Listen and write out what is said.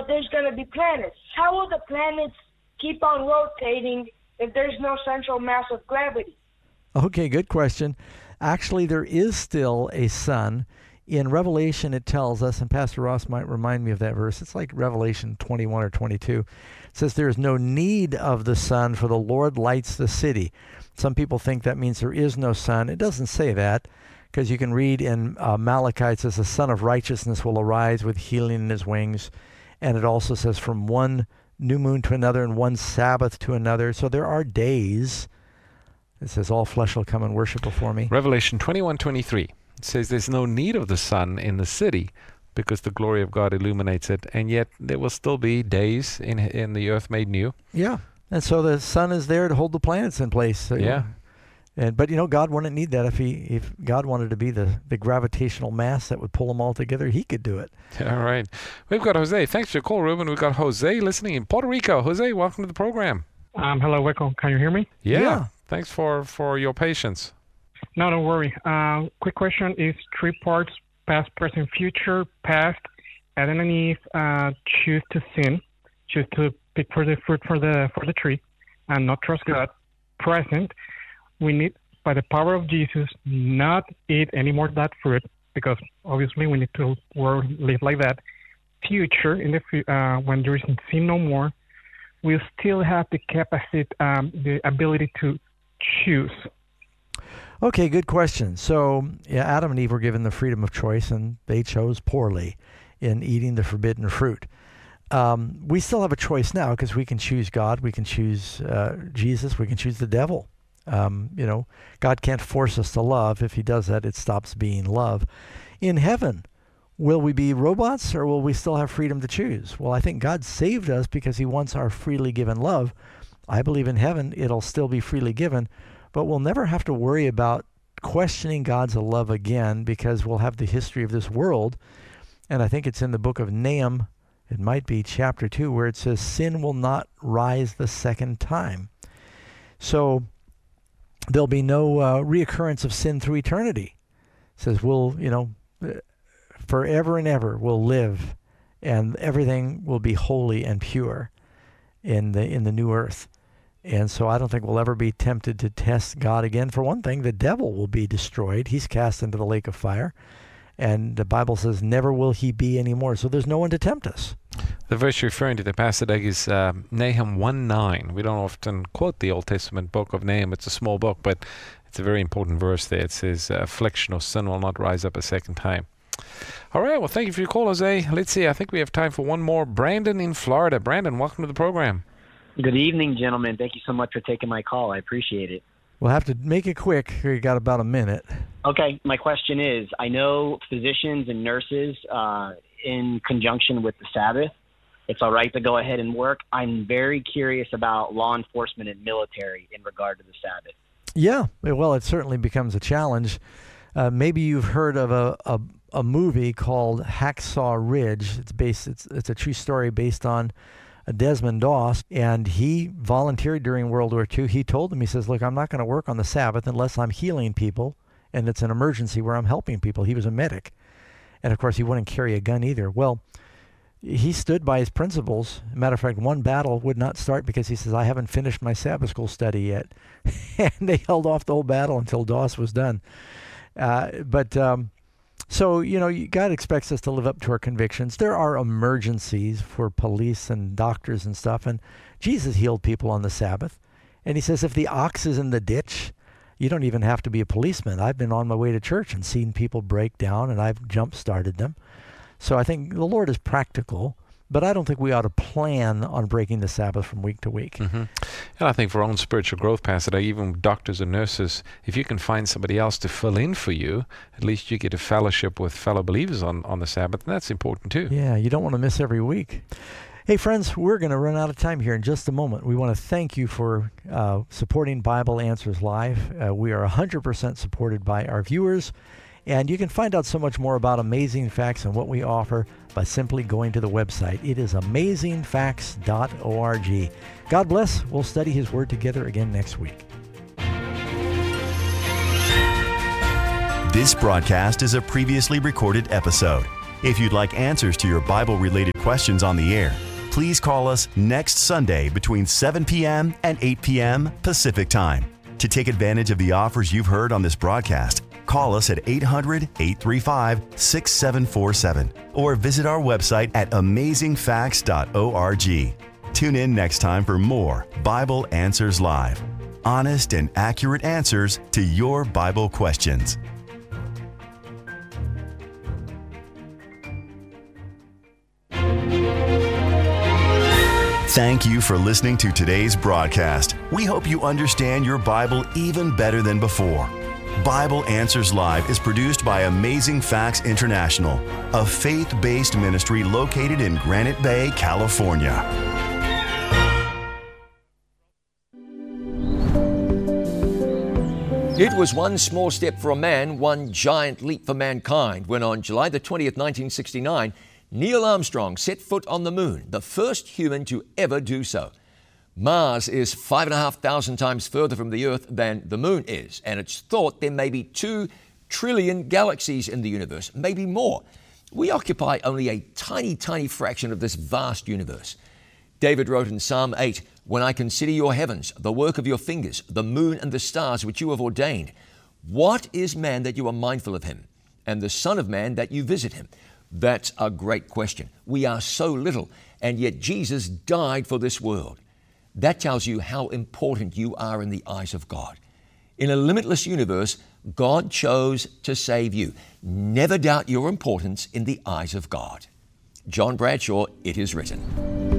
but there's going to be planets. How will the planets keep on rotating if there's no central mass of gravity? Okay, good question. Actually, there is still a sun. In Revelation, it tells us, and Pastor Ross might remind me of that verse. It's like Revelation 21 or 22. It says there is no need of the sun, for the Lord lights the city. Some people think that means there is no sun. It doesn't say that, because you can read in Malachi, it says the Son of Righteousness will arise with healing in his wings. And it also says from one new moon to another and one Sabbath to another. So there are days. It says all flesh will come and worship before me. Revelation 21:23. It says there's no need of the sun in the city because the glory of God illuminates it. And yet there will still be days in the earth made new. Yeah. And so the sun is there to hold the planets in place. So, yeah. But God wouldn't need that. If God wanted to be the gravitational mass that would pull them all together, he could do it. All right. We've got Jose. Thanks for your call, Ruben. We've got Jose listening in Puerto Rico. Jose, welcome to the program. Hello, Wickle. Can you hear me? Yeah. Thanks for your patience. No, don't worry. Quick question is 3 parts: past, present, future. Past, Adam and Eve choose to sin, choose to pick for the fruit for the tree, and not trust God. Present, we need, by the power of Jesus, not eat any more of that fruit, because obviously we need to live like that. Future, when there is sin no more, we'll still have the capacity, the ability to choose. Okay, good question. So, Adam and Eve were given the freedom of choice, and they chose poorly in eating the forbidden fruit. We still have a choice now, because we can choose God, we can choose Jesus, we can choose the devil. God can't force us to love. If he does that, it stops being love. In heaven, will we be robots, or will we still have freedom to choose? Well, I think God saved us because he wants our freely given love. I believe in heaven it'll still be freely given, but we'll never have to worry about questioning God's love again, because we'll have the history of this world. And I think it's in the book of Nahum, it might be chapter 2, where it says sin will not rise the second time. So there'll be no reoccurrence of sin through eternity. It says we'll, forever and ever we'll live, and everything will be holy and pure in the new earth. And so I don't think we'll ever be tempted to test God again. For one thing, the devil will be destroyed. He's cast into the lake of fire. And the Bible says, never will he be anymore. So there's no one to tempt us. The verse you're referring to, the Pastor Doug, is Nahum 1:9. We don't often quote the Old Testament book of Nahum. It's a small book, but it's a very important verse there. It says, affliction or sin will not rise up a second time. All right, well, thank you for your call, Jose. Let's see, I think we have time for one more. Brandon in Florida. Brandon, welcome to the program. Good evening, gentlemen. Thank you so much for taking my call. I appreciate it. We'll have to make it quick. You got about a minute. Okay, my question is, I know physicians and nurses, in conjunction with the Sabbath, it's all right to go ahead and work. I'm very curious about law enforcement and military in regard to the Sabbath. Yeah, well, it certainly becomes a challenge. Maybe you've heard of a movie called Hacksaw Ridge. It's a true story based on Desmond Doss, and he volunteered during World War II. He told them, he says, look, I'm not going to work on the Sabbath unless I'm healing people, and it's an emergency where I'm helping people. He was a medic. And, of course, he wouldn't carry a gun either. Well, he stood by his principles. As a matter of fact, one battle would not start because he says, I haven't finished my Sabbath school study yet. And they held off the whole battle until Doss was done. So, God expects us to live up to our convictions. There are emergencies for police and doctors and stuff, and Jesus healed people on the Sabbath. And he says, if the ox is in the ditch, you don't even have to be a policeman. I've been on my way to church and seen people break down, and I've jump-started them. So I think the Lord is practical, but I don't think we ought to plan on breaking the Sabbath from week to week. Mm-hmm. And I think for our own spiritual growth, Pastor, even doctors and nurses, if you can find somebody else to fill in for you, at least you get a fellowship with fellow believers on the Sabbath, and that's important too. Yeah, you don't want to miss every week. Hey, friends, we're going to run out of time here in just a moment. We want to thank you for supporting Bible Answers Live. We are 100% supported by our viewers. And you can find out so much more about Amazing Facts and what we offer by simply going to the website. It is amazingfacts.org. God bless. We'll study His Word together again next week. This broadcast is a previously recorded episode. If you'd like answers to your Bible-related questions on the air, please call us next Sunday between 7 p.m. and 8 p.m. Pacific Time. To take advantage of the offers you've heard on this broadcast, call us at 800-835-6747 or visit our website at amazingfacts.org. Tune in next time for more Bible Answers Live. Honest and accurate answers to your Bible questions. Thank you for listening to today's broadcast. We hope you understand your Bible even better than before. Bible Answers Live is produced by Amazing Facts International, a faith-based ministry located in Granite Bay, California. It was one small step for a man, one giant leap for mankind, when on July the 20th, 1969, Neil Armstrong set foot on the moon, the first human to ever do so. Mars is 5,500 times further from the Earth than the moon is, and it's thought there may be 2 trillion galaxies in the universe, maybe more. We occupy only a tiny, tiny fraction of this vast universe. David wrote in Psalm 8, "When I consider your heavens, the work of your fingers, the moon and the stars which you have ordained, what is man that you are mindful of him, and the Son of Man that you visit him?" That's a great question. We are so little, and yet Jesus died for this world. That tells you how important you are in the eyes of God. In a limitless universe, God chose to save you. Never doubt your importance in the eyes of God. John Bradshaw, It Is Written.